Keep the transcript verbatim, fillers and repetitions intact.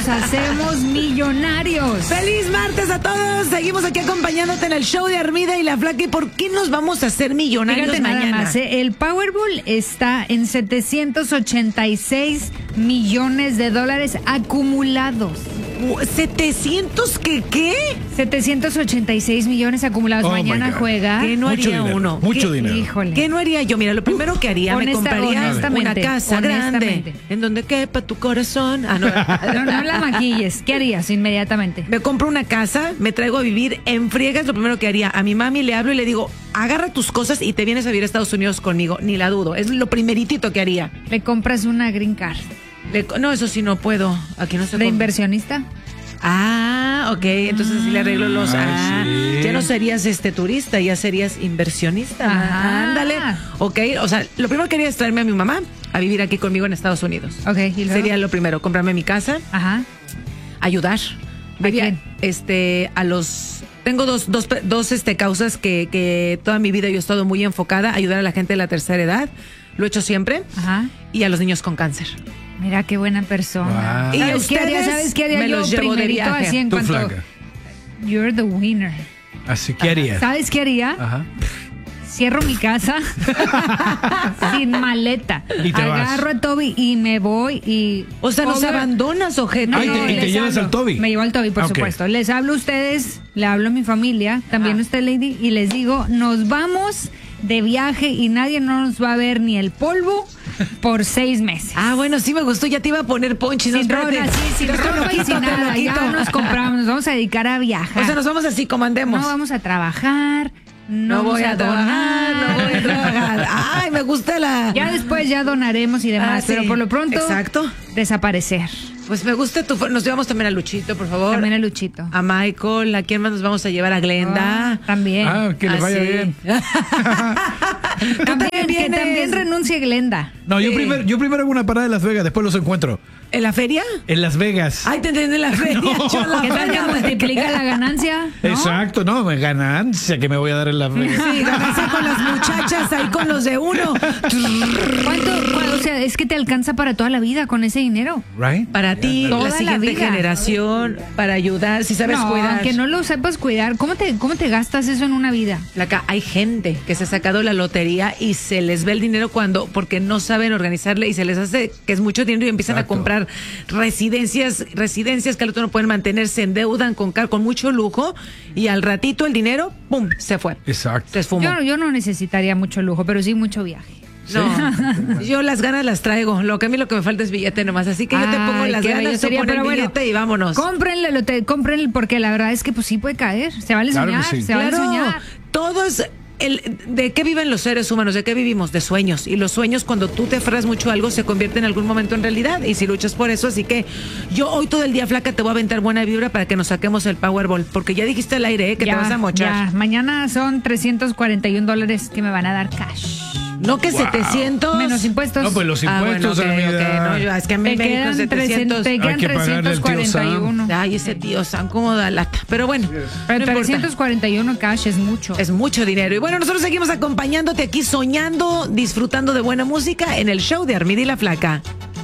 nos hacemos millonarios. ¡Feliz martes a todos! Seguimos aquí acompañándote en el show de Armida y la Flaca. ¿Y por qué nos vamos a hacer millonarios Fíjate mañana? Nada más, ¿eh? El Powerball está en setecientos ochenta y seis millones de dólares acumulados. ¿setecientos qué qué? setecientos ochenta y seis millones acumulados. Oh, Mañana my God. juega. ¿Qué no Mucho haría dinero, uno? mucho ¿Qué, dinero. Híjole. ¿Qué no haría yo? Mira, lo primero que haría, me Honesta- compraría una honestamente, casa grande honestamente. en donde quepa tu corazón. Ah, no. No, no la maquilles. ¿Qué harías inmediatamente? Me compro una casa, me traigo a vivir en friegas. Lo primero que haría, a mi mami le hablo y le digo, agarra tus cosas y te vienes a vivir a Estados Unidos conmigo. Ni la dudo. Es lo primeritito que haría. Le compras una green card. Le- no, eso sí no puedo. Aquí no se ¿De compra. inversionista? Ah, ok, entonces sí le arreglo los... Ay, ah, sí. ya no serías este turista, ya serías inversionista. Ajá. Ándale. Ok, o sea, lo primero que haría es traerme a mi mamá a vivir aquí conmigo en Estados Unidos. Ok, ¿y luego? Sería lo primero, comprarme mi casa, Ajá. ayudar. ¿A Vería, quién? Este, a los... Tengo dos, dos, dos este, causas que, que toda mi vida yo he estado muy enfocada, ayudar a la gente de la tercera edad, lo he hecho siempre, Ajá. y a los niños con cáncer. Mira qué buena persona. Wow. Y ¿Sabes qué haría? ustedes ¿Sabes qué haría me yo los llevo de primerito viaje. así en Tú, cuanto... Flaca. You're the winner. Así que harías. ¿Sabes qué haría? Ajá. Cierro mi casa sin maleta. Y te vas. Agarro a Toby y me voy y... O sea, nos Obvio- abandonas, ojete. No, Ay, no, te- y te les llevas hablo. al Toby. Me llevo al Toby, por Ah, ok. supuesto. Les hablo a ustedes, le hablo a mi familia, también a usted, Lady, y les digo, nos vamos de viaje y nadie no nos va a ver ni el polvo por seis meses. Ah, bueno, sí me gustó, ya te iba a poner ponchis. Sin no, espérate. ropa, sí, sin Te lo ropa y quito, sin te lo nada. Ya quito. nos compramos, nos vamos a dedicar a viajar. O sea, nos vamos así como andemos. No vamos a trabajar, no, No vamos voy a trabajar, no voy a trabajar. Ay, me gusta la... Ya después ya donaremos y demás, Ah, sí. pero por lo pronto Exacto. desaparecer. Pues me gusta tu... Nos llevamos también a Luchito, por favor. También a Luchito. A Michael. ¿A quién más nos vamos a llevar? A Glenda. Ah, también. Ah, que le Ah, vaya sí. bien. Tú también, también que vienes. también renuncie Glenda. No, yo Sí. primero, yo primero hago una parada en Las Vegas, después los encuentro. ¿En la feria? En Las Vegas. Ay, te entendí en la feria. Yo en la ¿Qué tal que feria me multiplica quedé. la ganancia? ¿No? Exacto, no, me ganancia que me voy a dar en Las Vegas. Sí, ganarse con las muchachas ahí con los de uno. ¿Cuánto, cua- o sea, es que te alcanza para toda la vida con ese dinero? Right? Para ti, Toda la la siguiente vida. generación, para ayudar, si sabes No, cuidar. que no lo sepas cuidar. ¿Cómo te, cómo te gastas eso en una vida? Acá hay gente que se ha sacado la lotería y se les ve el dinero cuando, porque no saben organizarle y se les hace que es mucho dinero y empiezan Exacto. a comprar residencias, residencias que al otro no pueden mantener, se endeudan con, car- con mucho lujo y al ratito el dinero, ¡pum!, se fue. Exacto. Se esfumó. Yo, yo no necesitaría mucho lujo, pero sí mucho viaje. No, yo las ganas las traigo. Lo que a mí lo que me falta es billete nomás. Así que yo te pongo Ay, las qué ganas, bello tú sería, pon el pero bueno, billete y vámonos. Cómprenle, lo te, cómprenle porque la verdad es que pues sí puede caer. Se vale Claro que soñar, sí. se vale Claro, soñar. todo es el, ¿de qué viven los seres humanos? ¿De qué vivimos? De sueños. Y los sueños, cuando tú te aferras mucho a algo, se convierte en algún momento en realidad. Y si luchas por eso, así que yo hoy todo el día, Flaca, te voy a aventar buena vibra para que nos saquemos el Powerball. Porque ya dijiste al aire, ¿eh? Que Ya, te vas a mochar. ya. Mañana son trescientos cuarenta y un dólares que me van a dar cash. No que Wow. setecientos. Menos impuestos. No, pues los Ah, bueno, impuestos, ok, Armida. ok, no, yo- es que a mí te me dijo quedan, setecientos. te quedan Hay que pagarle al tío trescientos cuarenta y uno. Ay, ese tío San, cómo da lata. Pero bueno, Pero no importa. trescientos cuarenta y uno cash es mucho. Es mucho dinero. Y bueno, nosotros seguimos acompañándote aquí, soñando, disfrutando de buena música en el show de Armida y la Flaca.